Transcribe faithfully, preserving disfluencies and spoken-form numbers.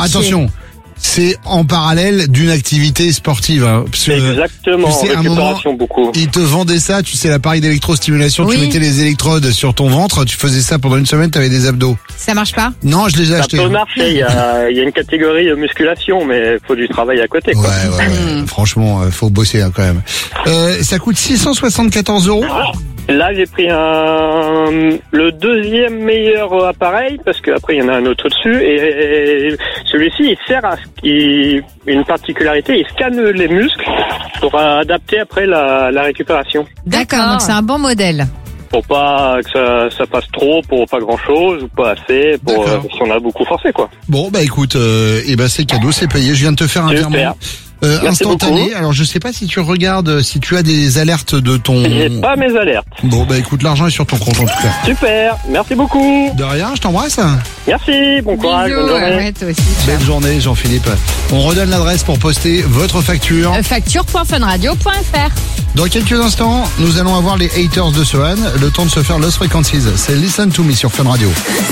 attention, c'est en parallèle d'une activité sportive. Hein, parce que, Exactement, tu sais, à un récupération moment, beaucoup. ils te vendaient ça, tu sais, l'appareil d'électrostimulation, Oui. tu mettais les électrodes sur ton ventre, tu faisais ça pendant une semaine, t'avais des abdos. Ça marche pas? Non, je les ai Ça achetés. peut hein. marcher, il y a, il y a une catégorie de musculation, mais il faut du travail à côté, Ouais, quoi. ouais, ouais. Franchement, euh, faut bosser hein, quand même. Euh, ça coûte six cent soixante-quatorze euros. Là, j'ai pris un, le deuxième meilleur appareil, parce qu'après, il y en a un autre au-dessus, et celui-ci, il sert à, il, une particularité, il scanne les muscles pour adapter après la, la récupération. D'accord, donc c'est un bon modèle. Pour pas que ça, ça passe trop, pour pas grand-chose, ou pas assez, pour, euh, si on a beaucoup forcé, quoi. Bon, bah écoute, euh, eh ben c'est cadeau, c'est payé. Je viens de te faire un Super. virement euh, Merci instantané. beaucoup. Alors, je sais pas si tu regardes, si tu as des alertes de ton... J'ai pas mes alertes. Bon, bah écoute, l'argent est sur ton compte en tout cas. Super, merci beaucoup. De rien, je t'embrasse. Merci, bon courage, Bisous, bonne journée. ouais, toi aussi. Belle journée, Jean-Philippe. On redonne l'adresse pour poster votre facture. Euh, facture point funradio point f r. Dans quelques instants, nous allons avoir les haters de Sohan. Le temps de se faire Lost Frequencies. C'est Listen to Me sur Fun Radio.